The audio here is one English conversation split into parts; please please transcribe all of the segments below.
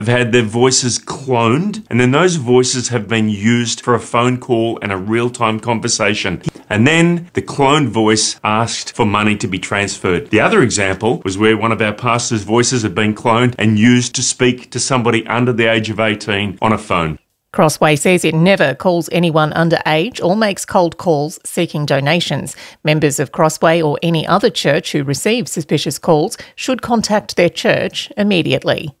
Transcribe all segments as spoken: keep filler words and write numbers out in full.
have had their voices cloned, and then those voices have been used for a phone call and a real-time conversation. And then the cloned voice asked for money to be transferred. The other example was where one of our pastors' voices had been cloned and used to speak to somebody under the age of eighteen on a phone. Crossway says it never calls anyone underage or makes cold calls seeking donations. Members of Crossway or any other church who receive suspicious calls should contact their church immediately.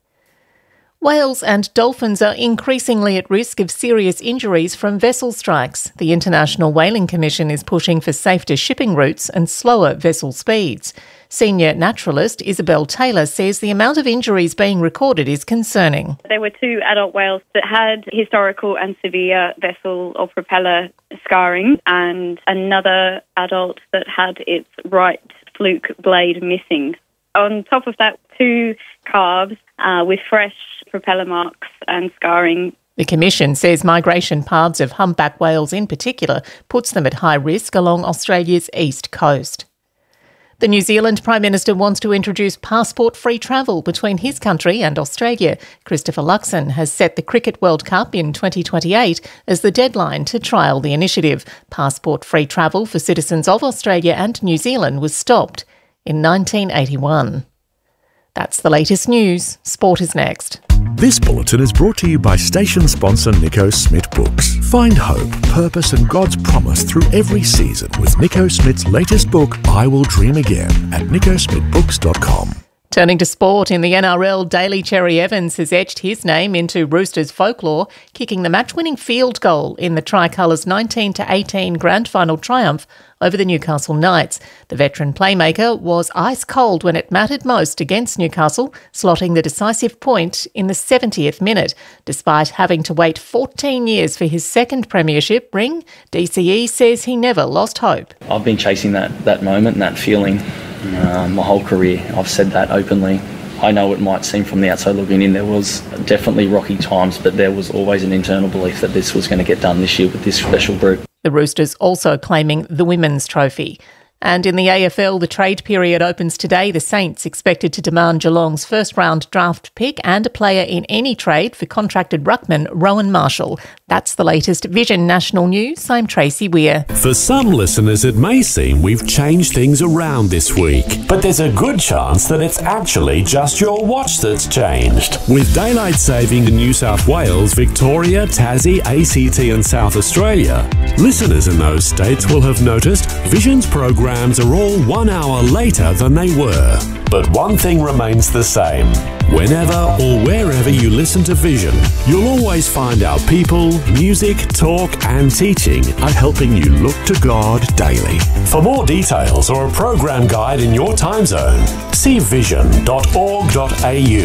Whales and dolphins are increasingly at risk of serious injuries from vessel strikes. The International Whaling Commission is pushing for safer shipping routes and slower vessel speeds. Senior naturalist Isabel Taylor says the amount of injuries being recorded is concerning. There were two adult whales that had historical and severe vessel or propeller scarring, and another adult that had its right fluke blade missing. On top of that, two calves uh, with fresh propeller marks and scarring. The Commission says migration paths of humpback whales in particular puts them at high risk along Australia's east coast. The New Zealand Prime Minister wants to introduce passport-free travel between his country and Australia. Christopher Luxon has set the Cricket World Cup in twenty twenty-eight as the deadline to trial the initiative. Passport-free travel for citizens of Australia and New Zealand was stopped in nineteen eighty-one. That's the latest news. Sport is next. This bulletin is brought to you by station sponsor Nico Smith Books. Find hope, purpose and God's promise through every season with Nico Smith's latest book, I Will Dream Again, at nico smith books dot com. Turning to sport, in the N R L, Daly Cherry Evans has etched his name into Roosters folklore, kicking the match-winning field goal in the Tricolours' nineteen to eighteen grand final triumph over the Newcastle Knights. The veteran playmaker was ice cold when it mattered most against Newcastle, slotting the decisive point in the seventieth minute. Despite having to wait fourteen years for his second premiership ring, D C E says he never lost hope. I've been chasing that, that moment and that feeling Uh, my whole career. I've said that openly. I know it might seem from the outside looking in there was definitely rocky times, but there was always an internal belief that this was going to get done this year with this special group. The Roosters also claiming the Women's Trophy. And in the A F L, the trade period opens today. The Saints expected to demand Geelong's first-round draft pick and a player in any trade for contracted ruckman Rowan Marshall. That's the latest Vision National News. I'm Tracy Weir. For some listeners, it may seem we've changed things around this week, but there's a good chance that it's actually just your watch that's changed. With daylight saving in New South Wales, Victoria, Tassie, A C T and South Australia, listeners in those states will have noticed Vision's program are all one hour later than they were. But one thing remains the same. Whenever or wherever you listen to Vision, you'll always find our people, music, talk and teaching are helping you look to God daily. For more details or a program guide in your time zone, see vision dot org dot a u.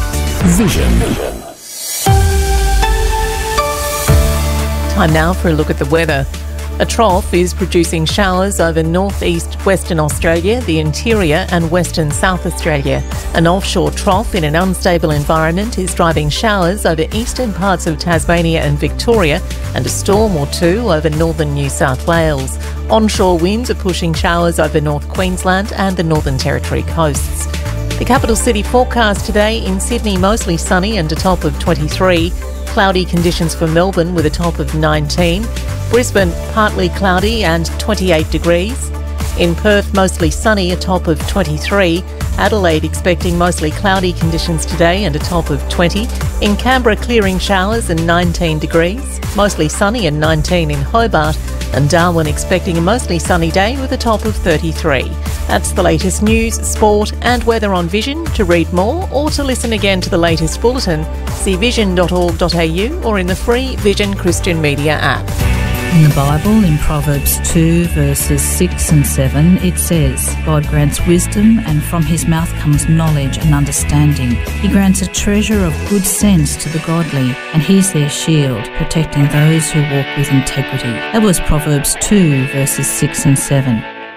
Vision. Time now for a look at the weather. A trough is producing showers over northeast Western Australia, the interior and western South Australia. An offshore trough in an unstable environment is driving showers over eastern parts of Tasmania and Victoria, and a storm or two over northern New South Wales. Onshore winds are pushing showers over North Queensland and the Northern Territory coasts. The capital city forecast today: in Sydney mostly sunny and a top of twenty-three. Cloudy conditions for Melbourne with a top of nineteen. Brisbane partly cloudy and twenty-eight degrees. In Perth mostly sunny, a top of twenty-three. Adelaide expecting mostly cloudy conditions today and a top of twenty. In Canberra clearing showers and nineteen degrees. Mostly sunny and nineteen in Hobart. And Darwin expecting a mostly sunny day with a top of thirty-three. That's the latest news, sport and weather on Vision. To read more or to listen again to the latest bulletin, see vision dot org dot a u or in the free Vision Christian Media app. In the Bible, in Proverbs two, verses six and seven, it says, God grants wisdom, and from his mouth comes knowledge and understanding. He grants a treasure of good sense to the godly, and he's their shield, protecting those who walk with integrity. That was Proverbs two, verses six and seven.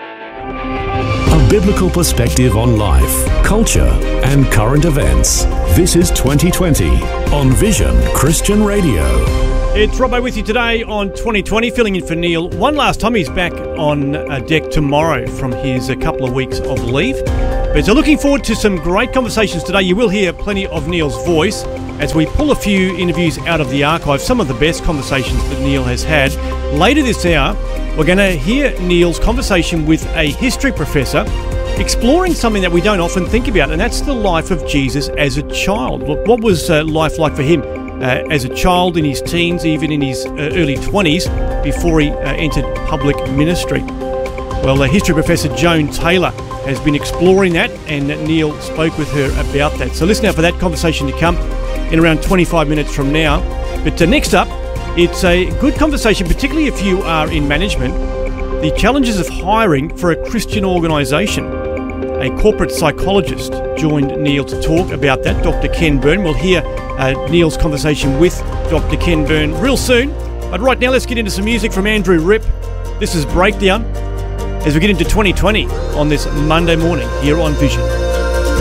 A biblical perspective on life, culture and current events. This is twenty twenty on Vision Christian Radio. It's Robbo with you today on twenty twenty, filling in for Neil. One last time, he's back on uh, deck tomorrow from his a couple of weeks of leave. But so looking forward to some great conversations today. You will hear plenty of Neil's voice as we pull a few interviews out of the archive, some of the best conversations that Neil has had. Later this hour, we're going to hear Neil's conversation with a history professor exploring something that we don't often think about, and that's the life of Jesus as a child. Look, what was uh, life like for him uh, as a child, in his teens, even in his uh, early twenties, before he uh, entered public ministry? Well, uh, history professor Joan Taylor has been exploring that, and Neil spoke with her about that. So listen out for that conversation to come in around twenty-five minutes from now. But uh, next up, it's a good conversation, particularly if you are in management, the challenges of hiring for a Christian organisation. A corporate psychologist joined Neil to talk about that, Doctor Ken Byrne. We'll hear uh, Neil's conversation with Doctor Ken Byrne real soon. But right now, let's get into some music from Andrew Ripp. This is Breakdown as we get into twenty twenty on this Monday morning here on Vision.